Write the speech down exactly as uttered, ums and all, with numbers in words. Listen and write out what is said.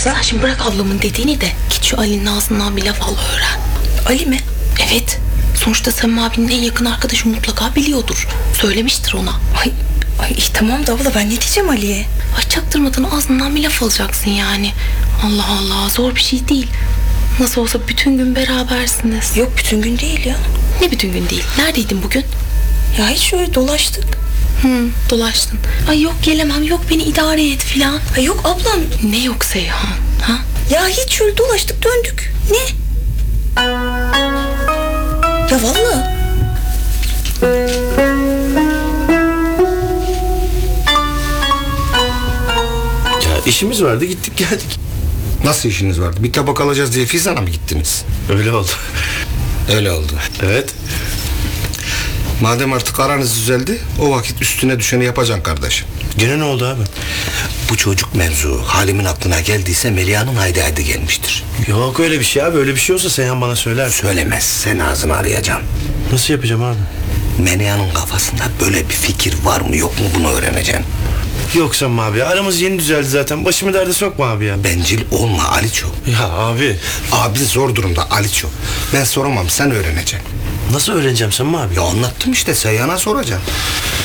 Sen şimdi bırak ablamın dediğini de git şu Ali'nin ağzından bir laf al öğren. Ali mi? Evet. Sonuçta Samim abinin en yakın arkadaşı mutlaka biliyordur. Söylemiştir ona. Ay, ay iyi, tamam da abla ben ne diyeceğim Ali'ye? Ay çaktırmadan ağzından bir laf alacaksın yani. Allah Allah, zor bir şey değil. Nasıl olsa bütün gün berabersiniz. Yok bütün gün değil ya. Ne bütün gün değil? Neredeydin bugün? Ya hiç şöyle dolaştık. Hı, dolaştın. Ay yok gelemem, yok beni idare et filan. Ay yok ablam. Ne yok Seyhan? Ha? Ya hiç şöyle dolaştık döndük. Ne? Ya vallahi. Ya işimiz vardı, gittik geldik. Nasıl işiniz vardı? Bir tabak alacağız diye Fizan'a mı gittiniz? Öyle oldu. Öyle oldu. Evet. Madem artık aranız düzeldi, o vakit üstüne düşeni yapacaksın kardeşim. Gene ne oldu abi? Bu çocuk mevzu Halim'in aklına geldiyse Melia'nın haydi haydi gelmiştir. Yok öyle bir şey abi. Öyle bir şey olsa Seyhan bana söyler. Söylemez, sen ağzını arayacaksın. Nasıl yapacağım abi? Melia'nın kafasında böyle bir fikir var mı yok mu bunu öğreneceksin. Yok Samim abi ya. Aramız yeni düzeldi zaten. Başımı derde sokma abi ya. Bencil olma Aliço. Ya abi. Abi zor durumda Aliço. Ben soramam, sen öğreneceksin. Nasıl öğreneceğim Samim abi? Ya anlattım işte, Seyhan'a soracaksın.